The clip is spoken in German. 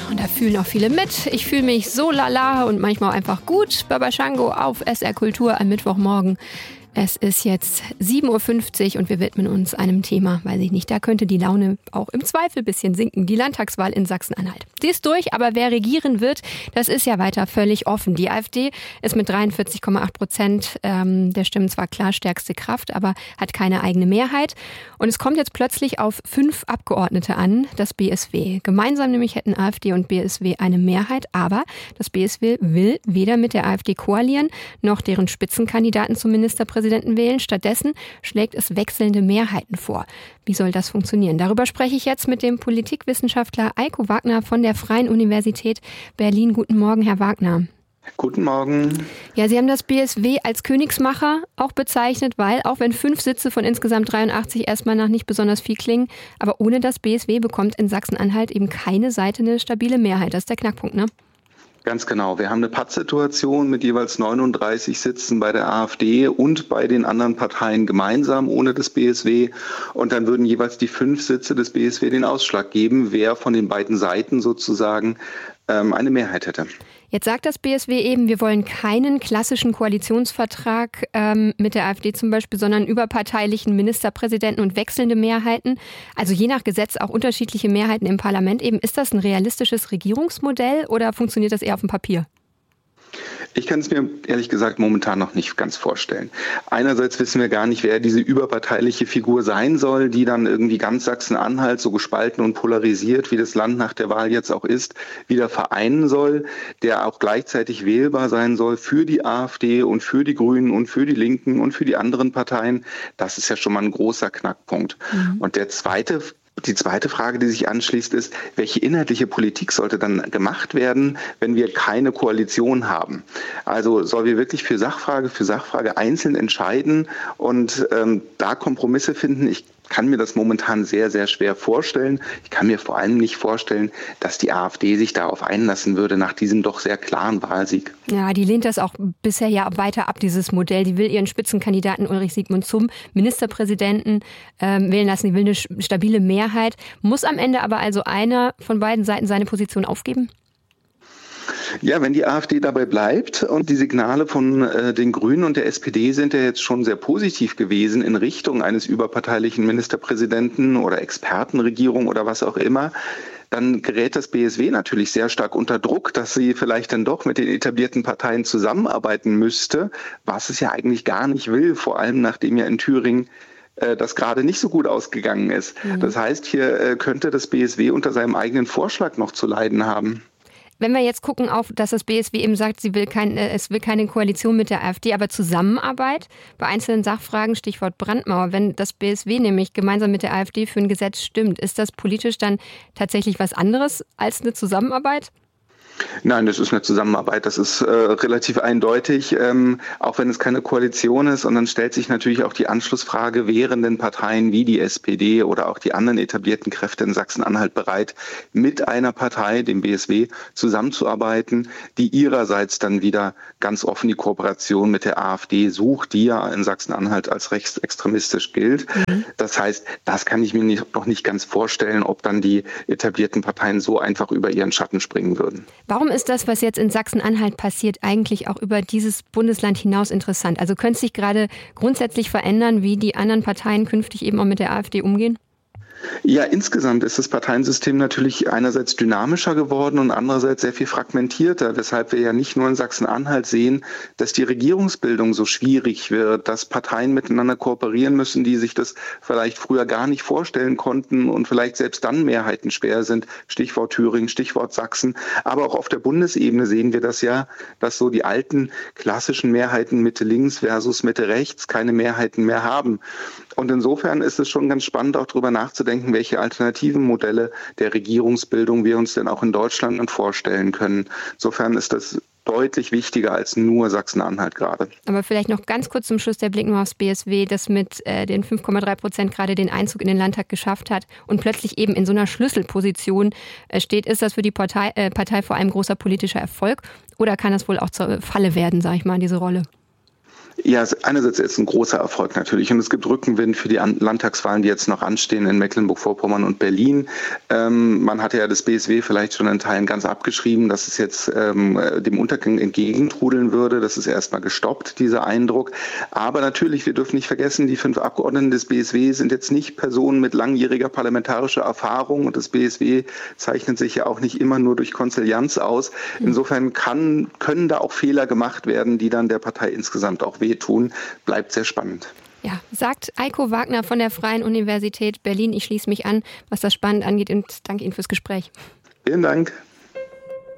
und da fühlen auch viele mit. Ich fühle mich so lala und manchmal einfach gut. Baba Shango auf SR Kultur am Mittwochmorgen. Es ist jetzt 7.50 Uhr und wir widmen uns einem Thema, weiß ich nicht, da könnte die Laune auch im Zweifel ein bisschen sinken. Die Landtagswahl in Sachsen-Anhalt. Die ist durch, aber wer regieren wird, das ist ja weiter völlig offen. Die AfD ist mit 43,8% der Stimmen zwar klar stärkste Kraft, aber hat keine eigene Mehrheit. Und es kommt jetzt plötzlich auf 5 Abgeordnete an, das BSW. Gemeinsam nämlich hätten AfD und BSW eine Mehrheit, aber das BSW will weder mit der AfD koalieren, noch deren Spitzenkandidaten zum Ministerpräsidenten wählen. Stattdessen schlägt es wechselnde Mehrheiten vor. Wie soll das funktionieren? Darüber spreche ich jetzt mit dem Politikwissenschaftler Eiko Wagner von der Freien Universität Berlin. Guten Morgen, Herr Wagner. Guten Morgen. Ja, Sie haben das BSW als Königsmacher auch bezeichnet, weil auch wenn 5 Sitze von insgesamt 83 erstmal nach nicht besonders viel klingen, aber ohne das BSW bekommt in Sachsen-Anhalt eben keine Seite eine stabile Mehrheit. Das ist der Knackpunkt, ne? Ganz genau. Wir haben eine Pattsituation mit jeweils 39 Sitzen bei der AfD und bei den anderen Parteien gemeinsam ohne das BSW. Und dann würden jeweils die 5 Sitze des BSW den Ausschlag geben, wer von den beiden Seiten sozusagen eine Mehrheit hätte. Jetzt sagt das BSW eben, wir wollen keinen klassischen Koalitionsvertrag mit der AfD zum Beispiel, sondern überparteilichen Ministerpräsidenten und wechselnde Mehrheiten. Also je nach Gesetz auch unterschiedliche Mehrheiten im Parlament eben. Ist das ein realistisches Regierungsmodell oder funktioniert das eher auf dem Papier? Ich kann es mir ehrlich gesagt momentan noch nicht ganz vorstellen. Einerseits wissen wir gar nicht, wer diese überparteiliche Figur sein soll, die dann irgendwie ganz Sachsen-Anhalt so gespalten und polarisiert, wie das Land nach der Wahl jetzt auch ist, wieder vereinen soll, der auch gleichzeitig wählbar sein soll für die AfD und für die Grünen und für die Linken und für die anderen Parteien. Das ist ja schon mal ein großer Knackpunkt. Und die zweite Frage, die sich anschließt, ist, welche inhaltliche Politik sollte dann gemacht werden, wenn wir keine Koalition haben? Also sollen wir wirklich für Sachfrage einzeln entscheiden und da Kompromisse finden? Ich kann mir das momentan sehr, sehr schwer vorstellen. Ich kann mir vor allem nicht vorstellen, dass die AfD sich darauf einlassen würde nach diesem doch sehr klaren Wahlsieg. Ja, die lehnt das auch bisher ja weiter ab, dieses Modell. Die will ihren Spitzenkandidaten Ulrich Siegmund zum Ministerpräsidenten wählen lassen. Die will eine stabile Mehrheit. Muss am Ende aber also einer von beiden Seiten seine Position aufgeben? Ja, wenn die AfD dabei bleibt und die Signale von den Grünen und der SPD sind ja jetzt schon sehr positiv gewesen in Richtung eines überparteilichen Ministerpräsidenten oder Expertenregierung oder was auch immer, dann gerät das BSW natürlich sehr stark unter Druck, dass sie vielleicht dann doch mit den etablierten Parteien zusammenarbeiten müsste, was es ja eigentlich gar nicht will, vor allem nachdem ja in Thüringen das gerade nicht so gut ausgegangen ist. Das heißt, hier könnte das BSW unter seinem eigenen Vorschlag noch zu leiden haben. Wenn wir jetzt gucken auf, dass das BSW eben sagt, es will keine Koalition mit der AfD, aber Zusammenarbeit bei einzelnen Sachfragen, Stichwort Brandmauer. Wenn das BSW nämlich gemeinsam mit der AfD für ein Gesetz stimmt, ist das politisch dann tatsächlich was anderes als eine Zusammenarbeit? Nein, das ist eine Zusammenarbeit, das ist relativ eindeutig, auch wenn es keine Koalition ist. Und dann stellt sich natürlich auch die Anschlussfrage, wären denn Parteien wie die SPD oder auch die anderen etablierten Kräfte in Sachsen-Anhalt bereit, mit einer Partei, dem BSW, zusammenzuarbeiten, die ihrerseits dann wieder ganz offen die Kooperation mit der AfD sucht, die ja in Sachsen-Anhalt als rechtsextremistisch gilt. Das heißt, das kann ich mir noch nicht ganz vorstellen, ob dann die etablierten Parteien so einfach über ihren Schatten springen würden. Warum ist das, was jetzt in Sachsen-Anhalt passiert, eigentlich auch über dieses Bundesland hinaus interessant? Also könnte es sich gerade grundsätzlich verändern, wie die anderen Parteien künftig eben auch mit der AfD umgehen? Ja, insgesamt ist das Parteiensystem natürlich einerseits dynamischer geworden und andererseits sehr viel fragmentierter, weshalb wir ja nicht nur in Sachsen-Anhalt sehen, dass die Regierungsbildung so schwierig wird, dass Parteien miteinander kooperieren müssen, die sich das vielleicht früher gar nicht vorstellen konnten und vielleicht selbst dann Mehrheiten schwer sind. Stichwort Thüringen, Stichwort Sachsen. Aber auch auf der Bundesebene sehen wir das ja, dass so die alten klassischen Mehrheiten Mitte links versus Mitte rechts keine Mehrheiten mehr haben. Und insofern ist es schon ganz spannend, auch darüber nachzudenken, welche alternativen Modelle der Regierungsbildung wir uns denn auch in Deutschland vorstellen können. Insofern ist das deutlich wichtiger als nur Sachsen-Anhalt gerade. Aber vielleicht noch ganz kurz zum Schluss der Blick nur aufs BSW, das mit den 5,3% gerade den Einzug in den Landtag geschafft hat und plötzlich eben in so einer Schlüsselposition steht. Ist das für die Partei vor allem großer politischer Erfolg oder kann das wohl auch zur Falle werden, sage ich mal, diese Rolle? Ja, einerseits ist es ein großer Erfolg natürlich und es gibt Rückenwind für die Landtagswahlen, die jetzt noch anstehen in Mecklenburg-Vorpommern und Berlin. Man hatte ja das BSW vielleicht schon in Teilen ganz abgeschrieben, dass es jetzt dem Untergang entgegentrudeln würde. Das ist erstmal gestoppt, dieser Eindruck. Aber natürlich, wir dürfen nicht vergessen, die 5 Abgeordneten des BSW sind jetzt nicht Personen mit langjähriger parlamentarischer Erfahrung und das BSW zeichnet sich ja auch nicht immer nur durch Konzilianz aus. Insofern können da auch Fehler gemacht werden, die dann der Partei insgesamt auch wehtun. Bleibt sehr spannend. Ja, sagt Eiko Wagner von der Freien Universität Berlin. Ich schließe mich an, was das spannend angeht und danke Ihnen fürs Gespräch. Vielen Dank.